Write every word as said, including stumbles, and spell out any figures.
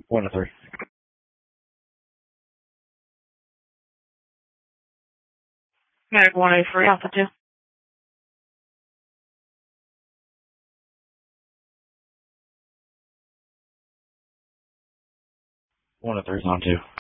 One to three. Medic one eight three, Alpha two. One to three on two.